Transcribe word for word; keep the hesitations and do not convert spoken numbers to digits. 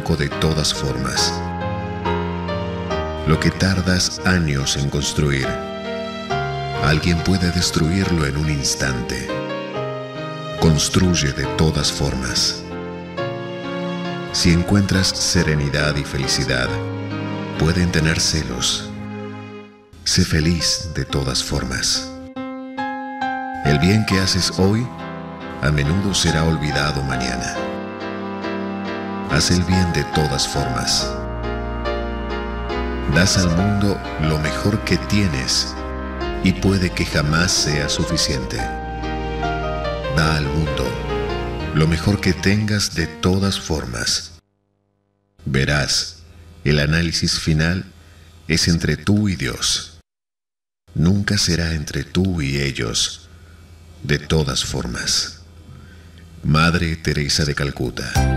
poco de todas formas. Lo que tardas años en construir, alguien puede destruirlo en un instante. Construye de todas formas. Si encuentras serenidad y felicidad, pueden tener celos. Sé feliz de todas formas. El bien que haces hoy, a menudo será olvidado mañana. Haz el bien de todas formas. Das al mundo lo mejor que tienes y puede que jamás sea suficiente. Da al mundo lo mejor que tengas de todas formas. Verás, el análisis final es entre tú y Dios. Nunca será entre tú y ellos, de todas formas. Madre Teresa de Calcuta.